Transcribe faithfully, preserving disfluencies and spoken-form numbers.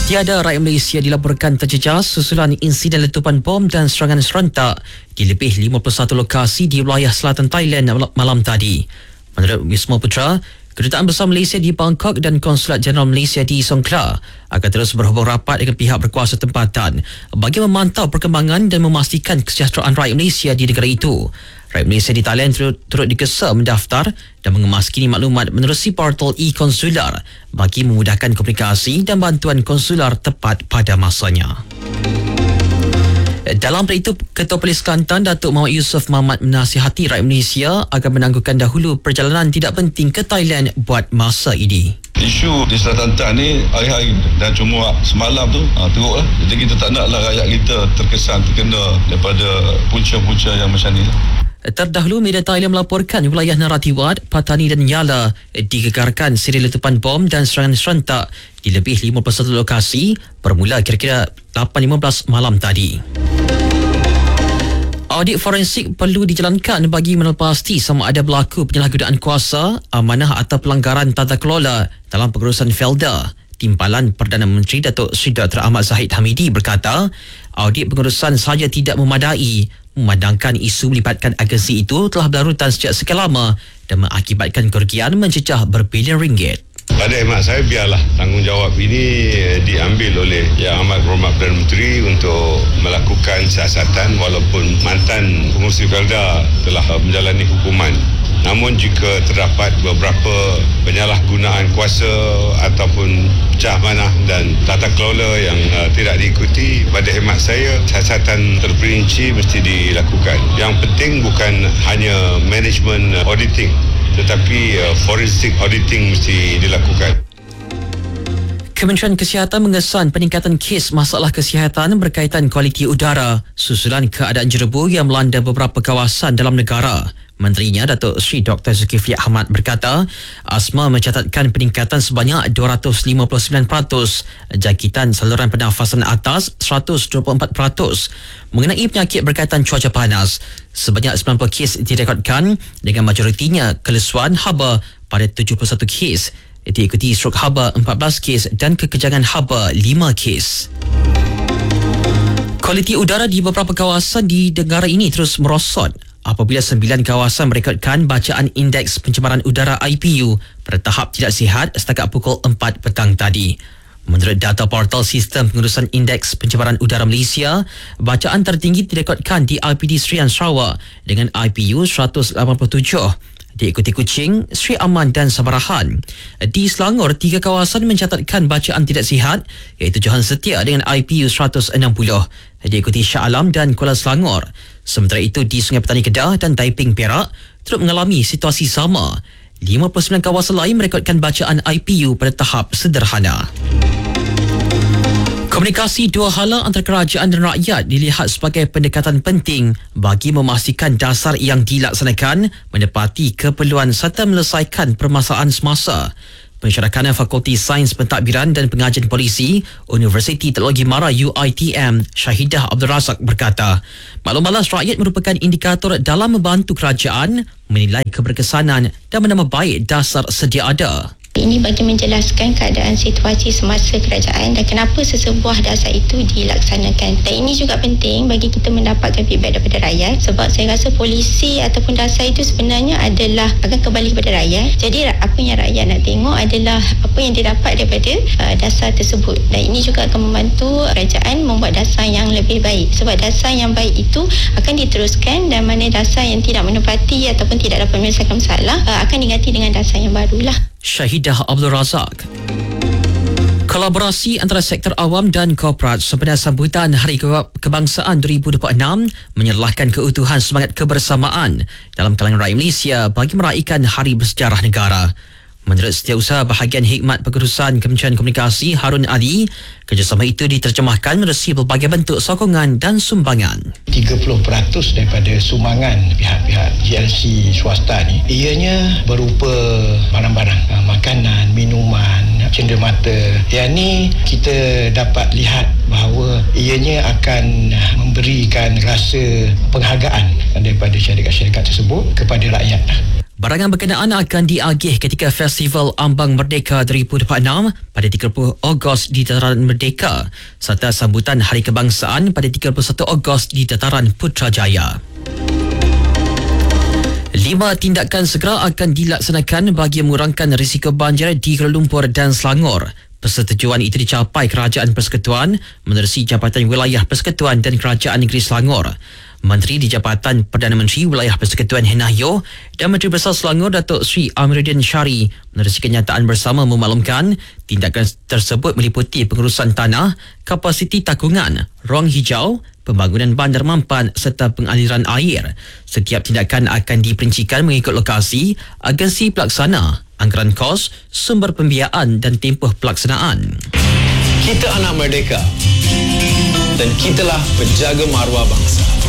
Tiada rakyat Malaysia dilaporkan terjejas susulan insiden letupan bom dan serangan serentak di lebih lima puluh satu lokasi di wilayah selatan Thailand malam tadi. Menurut Wisma Putra, Kedutaan Besar Malaysia di Bangkok dan Konsulat Jeneral Malaysia di Songkhla akan terus berhubung rapat dengan pihak berkuasa tempatan bagi memantau perkembangan dan memastikan kesejahteraan rakyat Malaysia di negara itu. Rakyat Malaysia di Thailand turut, turut digesa mendaftar dan mengemas kini maklumat menerusi portal e-konsular bagi memudahkan komunikasi dan bantuan konsular tepat pada masanya. Dalam perkara itu, Ketua Polis Kelantan Datuk Muhammad Yusof Mamat menasihati rakyat Malaysia agar menangguhkan dahulu perjalanan tidak penting ke Thailand buat masa ini. Isu di Selatan Thailand ni hari-hari dan cuma semalam tu ha, teruk lah. Jadi kita tak naklah rakyat kita terkesan terkena daripada punca-punca yang macam ni lah. Terdahulu, media Thailand melaporkan wilayah Narathiwat, Patani dan Yala digegarkan siri letupan bom dan serangan serentak di lebih lima puluh satu lokasi bermula kira-kira lapan lima belas malam tadi. Audit forensik perlu dijalankan bagi menepasti sama ada berlaku penyalahgunaan kuasa, amanah atau pelanggaran tata kelola dalam pengurusan Felda. Timbalan Perdana Menteri Datuk Seri Doktor Ahmad Zahid Hamidi berkata, audit pengurusan sahaja tidak memadai, memandangkan isu melibatkan agensi itu telah berlarutan sejak sekian lama dan mengakibatkan kerugian mencecah berbilion ringgit. Pada khidmat saya, biarlah tanggungjawab ini diambil oleh Yang Amat Berhormat Perdana Menteri untuk melakukan siasatan walaupun mantan pengurusi Felda telah menjalani hukuman. Namun jika terdapat beberapa penyalahgunaan kuasa ataupun pecah manah dan tata kelola yang uh, tidak diikuti, pada khidmat saya siasatan terperinci mesti dilakukan. Yang penting bukan hanya management uh, auditing, tetapi uh, forensic auditing mesti dilakukan. Kementerian Kesihatan mengesan peningkatan kes masalah kesihatan berkaitan kualiti udara susulan keadaan jerebu yang melanda beberapa kawasan dalam negara. Menterinya Datuk Seri Doktor Zulkifli Ahmad berkata, Asma mencatatkan peningkatan sebanyak dua ratus lima puluh sembilan peratus, jangkitan saluran pernafasan atas seratus dua puluh empat peratus. Mengenai penyakit berkaitan cuaca panas, sebanyak sembilan puluh kes direkodkan dengan majoritinya kelesuan haba pada tujuh puluh satu kes, diikuti strok haba empat belas kes dan kekejangan haba lima kes. Kualiti udara di beberapa kawasan di negara ini terus merosot apabila sembilan kawasan merekodkan bacaan indeks pencemaran udara I P U pada tahap tidak sihat setakat pukul empat petang tadi. Menurut data portal Sistem Pengurusan Indeks Pencemaran Udara Malaysia, bacaan tertinggi direkodkan di I P D Serian Sarawak dengan I P U seratus lapan puluh tujuh, diikuti Kuching, Sri Aman dan Sabarahan. Di Selangor, tiga kawasan mencatatkan bacaan tidak sihat iaitu Johan Setia dengan I P U seratus enam puluh, diikuti Shah Alam dan Kuala Selangor. Sementara itu, di Sungai Petani Kedah dan Taiping Perak turut mengalami situasi sama. lima puluh sembilan kawasan lain merekodkan bacaan I P U pada tahap sederhana. Komunikasi dua hala antara kerajaan dan rakyat dilihat sebagai pendekatan penting bagi memastikan dasar yang dilaksanakan menepati keperluan serta menyelesaikan permasalahan semasa. Pensyarakan Fakulti Sains Pentadbiran dan Pengajian Polisi Universiti Teknologi Mara U I T M Syahidah Abdul Razak berkata, maklum balas rakyat merupakan indikator dalam membantu kerajaan menilai keberkesanan dan menambah baik dasar sedia ada. Ini bagi menjelaskan keadaan situasi semasa kerajaan dan kenapa sesebuah dasar itu dilaksanakan. Dan ini juga penting bagi kita mendapatkan feedback daripada rakyat, sebab saya rasa polisi ataupun dasar itu sebenarnya adalah akan kembali kepada rakyat. Jadi apa yang rakyat nak tengok adalah apa yang didapat daripada uh, dasar tersebut. Dan ini juga akan membantu kerajaan membuat dasar yang lebih baik. Sebab dasar yang baik itu akan diteruskan dan mana dasar yang tidak menepati ataupun tidak dapat menyelesaikan masalah uh, akan diganti dengan dasar yang barulah. Syahidah Abdul Razak. Kolaborasi antara sektor awam dan korporat sempena sambutan Hari Kebangsaan dua ribu dua puluh enam menyerlahkan keutuhan semangat kebersamaan dalam kalangan rakyat Malaysia bagi meraihkan Hari Bersejarah Negara. Menurut Setiausaha Bahagian Hikmat Pengurusan Kementerian Komunikasi Harun Ali, kerjasama itu diterjemahkan menerusi berbagai bentuk sokongan dan sumbangan. tiga puluh peratus daripada sumbangan pihak-pihak G L C swasta ni ianya berupa barang-barang, makanan, minuman, cenderamata. Yang ni kita dapat lihat bahawa ianya akan memberikan rasa penghargaan daripada syarikat-syarikat tersebut kepada rakyat. Barangan berkenaan akan diagih ketika Festival Ambang Merdeka dua ribu dua puluh enam pada tiga puluh Ogos di Dataran Merdeka serta sambutan Hari Kebangsaan pada tiga puluh satu Ogos di Dataran Putrajaya. Lima tindakan segera akan dilaksanakan bagi mengurangkan risiko banjir di Kuala Lumpur dan Selangor. Persetujuan itu dicapai Kerajaan Persekutuan menerusi Jabatan Wilayah Persekutuan dan Kerajaan Negeri Selangor. Menteri di Jabatan Perdana Menteri Wilayah Persekutuan Henah Yeo dan Menteri Besar Selangor Datuk Seri Amiruddin Syari menerusi kenyataan bersama memaklumkan tindakan tersebut meliputi pengurusan tanah, kapasiti takungan, ruang hijau, pembangunan bandar mampan serta pengaliran air. Setiap tindakan akan diperincikan mengikut lokasi, agensi pelaksana, anggaran kos, sumber pembiayaan dan tempoh pelaksanaan. Kita anak merdeka dan kitalah penjaga maruah bangsa.